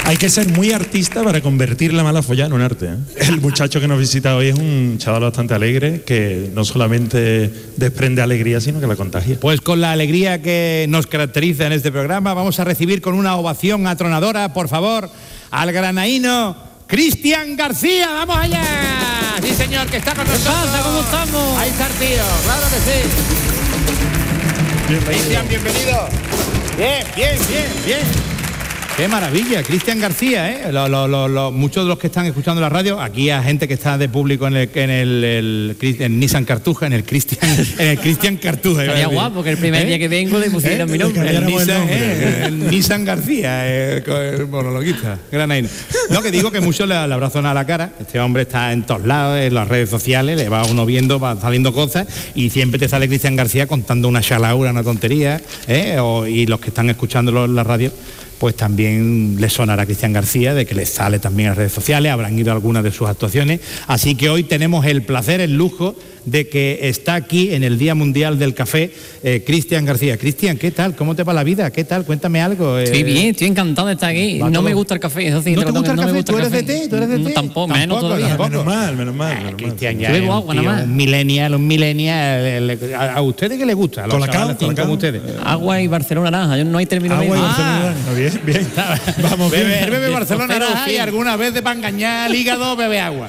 Hay que ser muy artista para convertir la mala follada en un arte, ¿eh? El muchacho que nos visita hoy es un chaval bastante alegre que no solamente desprende alegría, sino que la contagia. Pues con la alegría que nos caracteriza en este programa, vamos a recibir con una ovación atronadora, por favor, al granaíno Cristian García. ¡Vamos allá! Sí, señor, que está con nosotros. ¿Qué pasa? ¿Cómo estamos? Ahí está el tío, claro que sí. Cristian, bienvenido. Bien. Qué maravilla, Cristian García, ¿eh? Muchos de los que están escuchando la radio, aquí hay gente que está de público en el Nissan Cartuja, en el Cristian Cartuja. Estaría guapo que el primer día que vengo le pusieran mi nombre. El Nissan García, el monologuista, granaíno. No, que digo que muchos le habrá sonado a la cara. Este hombre está en todos lados, en las redes sociales, le va uno viendo, va saliendo cosas, y siempre te sale Cristian García contando una chalaura, una tontería, y los que están escuchándolo en la radio, pues también les sonará a Cristian García de que les sale también en las redes sociales, habrán ido a algunas de sus actuaciones, así que hoy tenemos el placer, el lujo de que está aquí en el Día Mundial del Café Cristian García. Cristian, ¿qué tal? ¿Cómo te va la vida? ¿Qué tal? Cuéntame algo. Estoy bien, estoy encantado de estar aquí. No me gusta el café, eso sí. ¿No te gusta el café? ¿Tú eres de té? ¿Tú eres de té? Tampoco, menos todavía. Menos mal. Cristian ya bebo agua, nada más. un millennial. ¿A ustedes qué les gusta? A los chavales como ustedes. Agua y Barcelona naranja, no hay término medio. Agua y Barcelona naranja, bien. Vamos, bebe Barcelona naranja y alguna vez para engañar al hígado bebe agua.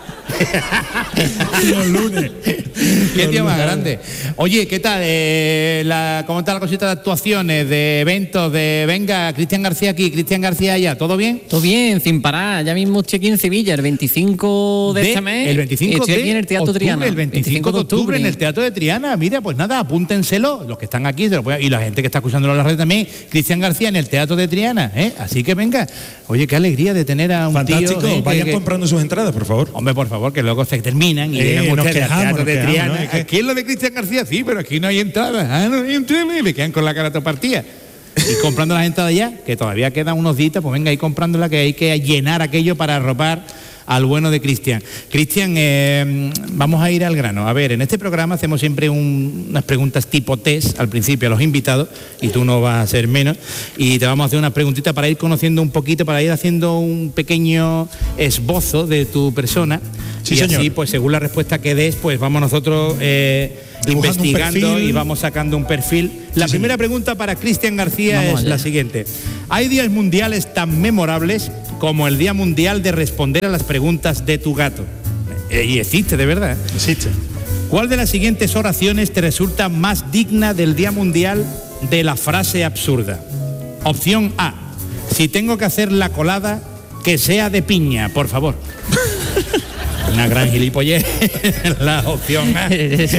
Los lunes. Qué tío más grande. Oye, ¿qué tal? ¿Cómo está la cosita de actuaciones, de eventos, de venga, Cristian García aquí, Cristian García allá? ¿Todo bien? Todo bien, sin parar. Ya mismo estoy aquí en Sevilla, el 25 de este mes. El 25 estoy aquí en el Teatro octubre, Triana. El 25 de octubre en el Teatro de Triana. Mira, pues nada, apúntenselo, los que están aquí, y la gente que está escuchándolo en la red también. Cristian García en el Teatro de Triana, ¿eh? Así que venga. Oye, qué alegría de tener a un fantástico, tío. Vayan comprando sus entradas, por favor. Hombre, por favor, que luego se terminan y llegan ustedes al Teatro de Triana. ¿no? Aquí es lo de Cristian García, sí, pero aquí no hay entrada. No hay entrada, y me quedan con la cara partida. Y comprando las entradas ya, que todavía quedan unos días, pues venga ahí comprándola, que hay que llenar aquello para arropar al bueno de Cristian. Cristian, vamos a ir al grano. A ver, en este programa hacemos siempre unas preguntas tipo test al principio a los invitados, y tú no vas a ser menos, y te vamos a hacer unas preguntitas para ir conociendo un poquito, para ir haciendo un pequeño esbozo de tu persona. Sí, y señor. así, pues según la respuesta que des, pues vamos nosotros investigando y vamos sacando un perfil. La primera pregunta para Cristian García es la siguiente. ¿Hay días mundiales tan memorables como el Día Mundial de responder a las preguntas de tu gato? Y existe, de verdad. Existe. ¿Cuál de las siguientes oraciones te resulta más digna del Día Mundial de la frase absurda? Opción A. Si tengo que hacer la colada, que sea de piña, por favor. Una gran gilipollez. La opción A.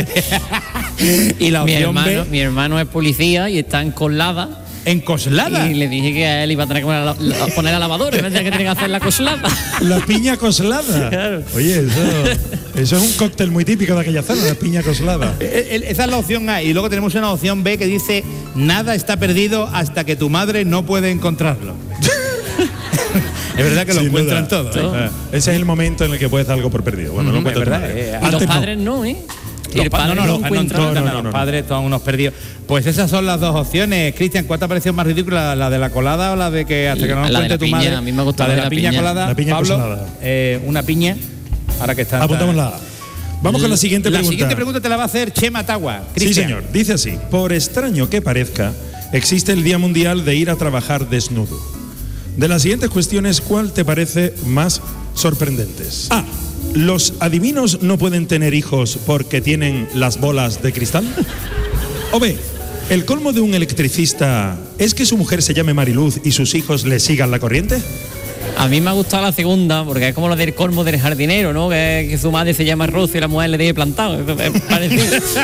Y la opción B. Mi hermano es policía y está en Coslada. ¿En Coslada? Y le dije que a él iba a tener que poner la lavadora, en vez de que tenía que hacer la coslada. La piña coslada. Claro. Oye, eso es un cóctel muy típico de aquella zona, la piña coslada. Esa es la opción A. Y luego tenemos una opción B que dice: nada está perdido hasta que tu madre no puede encontrarlo. Es verdad que lo encuentran todo. Ese es el momento en el que puedes dar algo por perdido. Bueno, no es verdad. Y los padres no, ¿eh? Los padres todos unos perdidos. Pues esas son las dos opciones. Cristian, ¿cuál te ha parecido más ridícula? ¿La de la colada o la de que hasta que no nos cuente tu madre? A mí me gusta la de la piña colada. La piña Pablo, colada. Una piña. Ahora que está. Apuntamos la A. Vamos con la siguiente pregunta. La siguiente pregunta te la va a hacer Chema Tagua. Sí, señor. Dice así: por extraño que parezca, existe el Día Mundial de ir a trabajar desnudo. De las siguientes cuestiones, ¿cuál te parece más sorprendentes? A. ¿Los adivinos no pueden tener hijos porque tienen las bolas de cristal? O B. ¿El colmo de un electricista es que su mujer se llame Mariluz y sus hijos le sigan la corriente? A mí me ha gustado la segunda, porque es como lo del colmo del jardinero, ¿no? Que su madre se llama Rosa y la mujer le tiene plantado. Es parecido.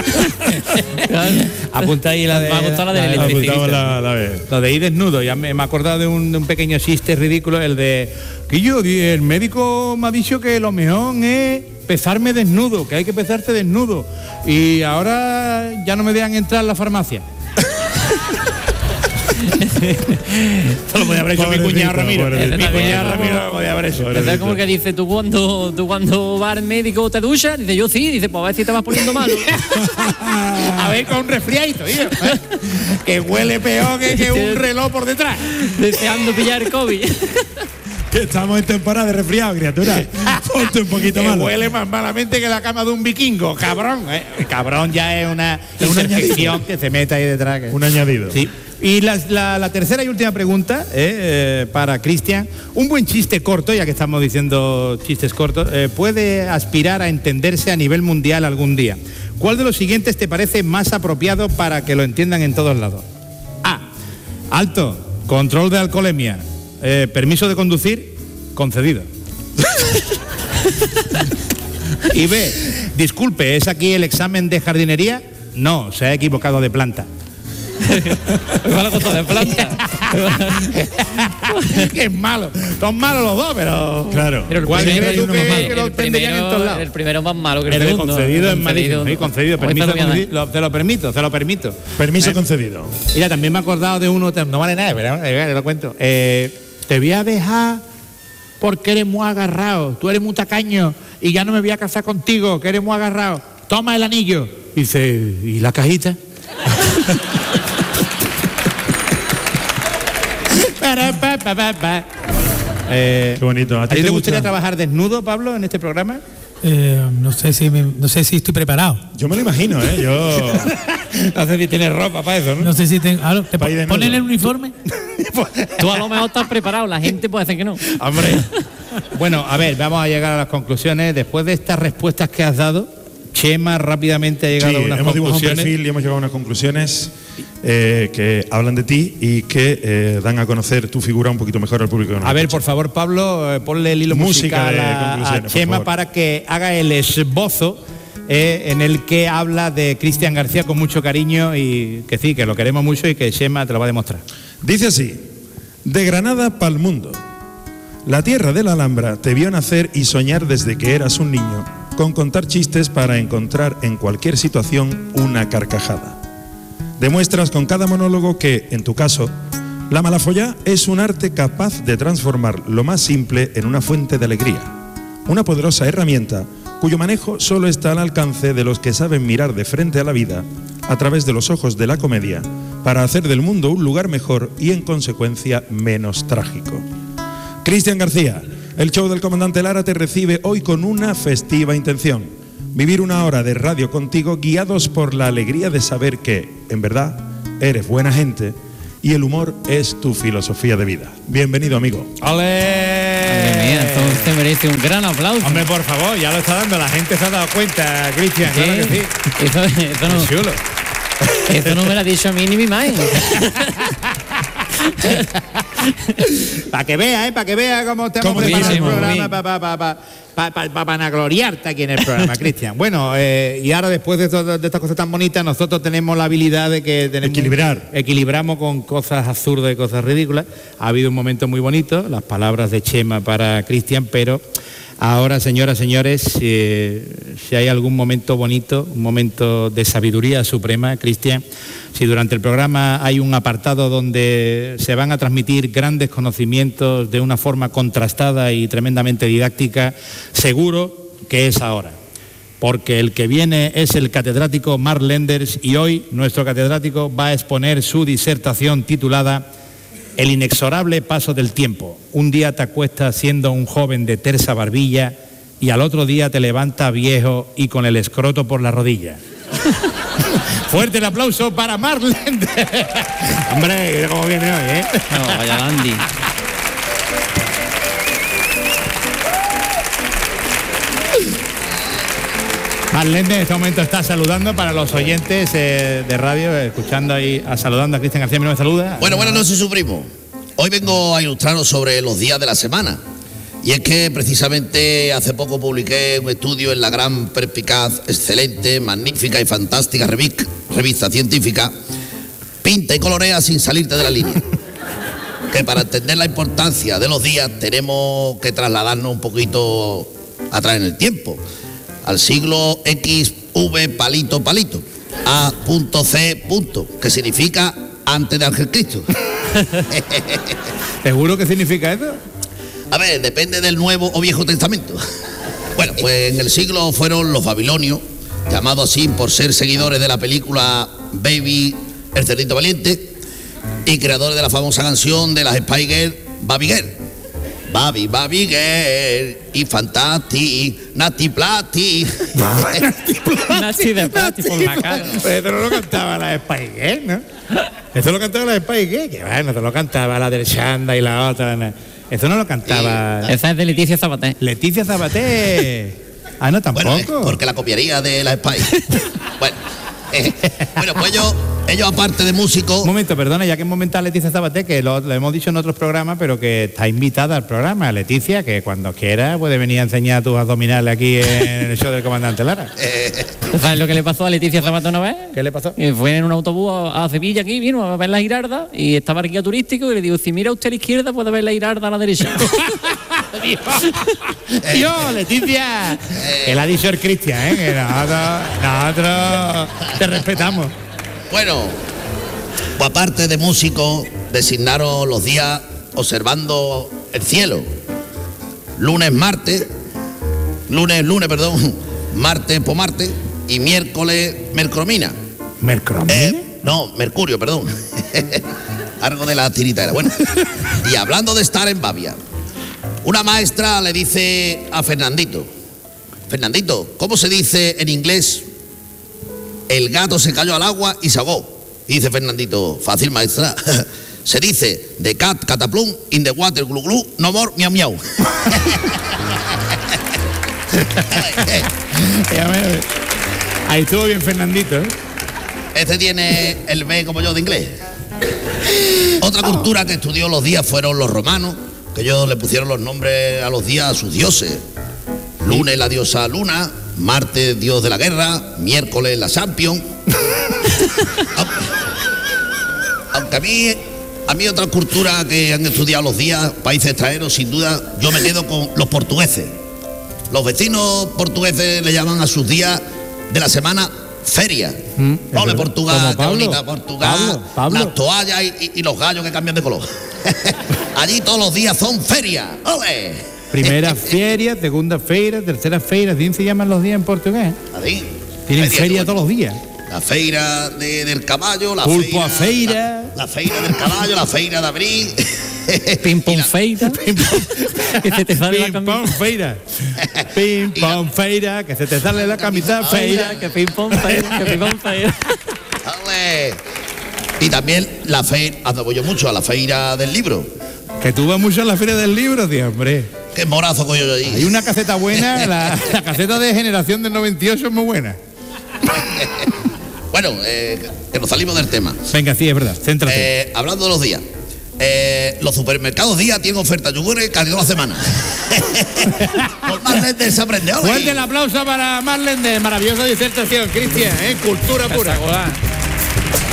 Apunta ahí la de... Me ha gustado la del electricista. Lo de ir desnudo. Ya me he acordado de un pequeño chiste ridículo, el de... Que yo, el médico me ha dicho que lo mejor es pesarme desnudo, que hay que pesarte desnudo. Y ahora ya no me dejan entrar a la farmacia. Esto lo podía haber hecho mi cuñado Ramiro. Mi cuñado Ramiro lo podía haber hecho. Es como que dice, tú cuando vas al médico te duchas, dice yo sí, dice, pues a ver si te vas poniendo malo. A ver, con un resfriadito, tío. Que huele peor que un reloj por detrás. Deseando pillar el COVID. Que estamos en temporada de resfriado, criatura. Ponte un poquito que malo. Huele más malamente que la cama de un vikingo, cabrón. Cabrón ya es una infección que se mete ahí detrás. Un añadido. Sí. Y la tercera y última pregunta para Cristian. Un buen chiste corto, ya que estamos diciendo chistes cortos, puede aspirar a entenderse a nivel mundial algún día. ¿Cuál de los siguientes te parece más apropiado para que lo entiendan en todos lados? A. Alto, control de alcoholemia. Permiso de conducir, concedido. Y B. Disculpe, ¿es aquí el examen de jardinería? No, se ha equivocado de planta. Igual cosa de planta. Que es malo. Son malos los dos, pero... Claro. Pero ¿Cuál primero crees tú hay uno más malo. que lo entenderían en todos lados? El primero más malo que el El de segundo. concedido es malísimo. Sí, concedido. Pues Permiso esta de no voy a conducir, te lo permito. Permiso concedido. Mira, también me he acordado de uno, no vale nada, pero te lo cuento. Te voy a dejar porque eres muy agarrado, tú eres muy tacaño y ya no me voy a casar contigo, que eres muy agarrado. Toma el anillo. Dice, ¿y la cajita? Qué bonito. ¿A ti te gustaría trabajar desnudo, Pablo, en este programa? No sé si estoy preparado. Yo me lo imagino, ¿eh? Yo... No sé si tienes ropa para eso, ¿no? No sé si tengo... ¿Te Pa' ir desnudo. ponen el uniforme? Tú a lo mejor estás preparado, la gente puede decir que no. Hombre. Bueno, a ver, vamos a llegar a las conclusiones. Después de estas respuestas que has dado, Chema rápidamente ha llegado a unas hemos dibujado un conclusiones. perfil y hemos llegado a unas conclusiones que hablan de ti y que dan a conocer tu figura un poquito mejor al público. Que nos A ver, escucha. por favor, Pablo, ponle el hilo Música musical de a conclusiones, por Chema favor. para que haga el esbozo en el que habla de Cristian García con mucho cariño y que sí, que lo queremos mucho y que Chema te lo va a demostrar. Dice así: de Granada pa'l mundo. La tierra de la Alhambra te vio nacer y soñar desde que eras un niño, con contar chistes para encontrar en cualquier situación una carcajada. Demuestras con cada monólogo que, en tu caso, la malafollá es un arte capaz de transformar lo más simple en una fuente de alegría. Una poderosa herramienta cuyo manejo solo está al alcance de los que saben mirar de frente a la vida a través de los ojos de la comedia para hacer del mundo un lugar mejor y, en consecuencia, menos trágico. Cristian García, el show del comandante Lara te recibe hoy con una festiva intención: vivir una hora de radio contigo guiados por la alegría de saber que, en verdad, eres buena gente y el humor es tu filosofía de vida. Bienvenido, amigo. Madre mía, esto usted merece un gran aplauso. Hombre, por favor, ya lo está dando, la gente se ha dado cuenta, Cristian, Sí, claro que sí. Eso no me lo ha dicho a mí ni mi madre. Para que vea cómo te hemos Cómo preparado el buenísimo, programa para vanagloriarte aquí en el programa, Cristian. Bueno, y ahora después de estas cosas tan bonitas, nosotros tenemos la habilidad de que equilibramos con cosas absurdas y cosas ridículas. Ha habido un momento muy bonito, las palabras de Chema para Cristian, pero ahora, señoras, señores, si hay algún momento bonito, un momento de sabiduría suprema, Cristian, si durante el programa hay un apartado donde se van a transmitir grandes conocimientos de una forma contrastada y tremendamente didáctica, seguro que es ahora. Porque el que viene es el catedrático Mark Lenders y hoy nuestro catedrático va a exponer su disertación titulada El inexorable paso del tiempo. Un día te acuestas siendo un joven de tersa barbilla y al otro día te levantas viejo y con el escroto por la rodilla. Fuerte el aplauso para Mark Lenders. Hombre, mira cómo viene hoy, ¿eh? No, vaya dandy. Mark Lenders en este momento está saludando para los oyentes de radio, escuchando ahí, saludando a Cristian García. ¿Me saluda? Bueno, buenas noches, su primo. Hoy vengo a ilustraros sobre los días de la semana. Y es que precisamente hace poco publiqué un estudio en la gran, perspicaz, excelente, magnífica y fantástica revista científica Pinta y colorea sin salirte de la línea. Que para entender la importancia de los días tenemos que trasladarnos un poquito atrás en el tiempo, al siglo XV palito, A.C. que significa antes de Ángel Cristo. ¿Seguro qué significa eso? A ver, depende del Nuevo o Viejo Testamento. Bueno, pues en el siglo fueron los babilonios, llamados así por ser seguidores de la película Baby, el cerdito valiente, y creadores de la famosa canción de las Spice Girls, Baby Girl. Baby, Baby Girl, y Fantastic, Nati Plati. Nazi de plástico por la cara. Pues esto no lo cantaba la Spice Girls, ¿no? Esto lo cantaba la Spice Girls, que bueno, esto lo cantaba la del Shanda y la otra, ¿no? Eso no lo cantaba... Esa es de Leticia Sabaté. Leticia Sabaté. Ah, no, tampoco. Bueno, porque la copiaría de la Spice. Bueno, pues ellos aparte de músicos... Un momento, perdona, ya que hemos momentado a Leticia Sabaté, que lo hemos dicho en otros programas, pero que está invitada al programa, Leticia, que cuando quiera puede venir a enseñar tus abdominales aquí en el show del comandante Lara. ¿Sabes lo que le pasó a Leticia Sabaté una vez? ¿Qué le pasó? Que fue en un autobús a Sevilla aquí, vino a ver la Girarda y estaba el guía turístico y le digo, si mira usted a la izquierda puede ver la Girarda a la derecha. Dios, Leticia. Que la ha dicho el Cristian, que nosotros te respetamos. Bueno, pues aparte de músicos, designaron los días observando el cielo. Lunes, martes por Marte y miércoles, Mercromina. ¿Mercromina? No, Mercurio, perdón. Algo de la tirita era. Bueno, y hablando de estar en Babia, una maestra le dice a Fernandito, ¿cómo se dice en inglés? El gato se cayó al agua y se ahogó. Y dice Fernandito, fácil maestra, se dice the cat cataplum in the water glu glu, no more miau miau. Ahí estuvo bien Fernandito, ¿eh? Este tiene el B como yo de inglés. Otra cultura que estudió los días fueron los romanos, que ellos le pusieron los nombres a los días a sus dioses. Lunes la diosa Luna, martes dios de la guerra, miércoles la Champion. Aunque a mí otra cultura que han estudiado los días, países extranjeros, sin duda, yo me quedo con los portugueses. Los vecinos portugueses le llaman a sus días de la semana feria. Ole, Portugal, qué bonita Portugal, Pablo. las toallas y los gallos que cambian de color. Allí todos los días son ferias. ¡Ole! Primera feria, segunda feira, tercera feira, ¿así se llaman los días en portugués? Allí. Tienen feria todos los días. La feira del caballo, la Pulpo a feira. La feira del caballo, la feira de abril. Ping pong feira. Que se te sale la Ping camisa. pong feira. Ping pong feira, que se te sale la camisa feira. Que ping pong feira. Que ping pong feira. ¡Ole! Y también la feira, voy yo mucho a la feira del libro. Que tú vas mucho a la feria del libro, tío, hombre. Qué morazo coño yo allí. Hay una caseta buena, la caseta de Generación del 98 es muy buena. Bueno, que nos salimos del tema. Venga, sí, es verdad, céntrate. Hablando de los días. Los supermercados días tienen ofertas yogures casi toda la semana. Por Marlene se aprende. ¡Ole! Fuerte el aplauso para Marlene de maravillosa disertación, Cristian, cultura pura.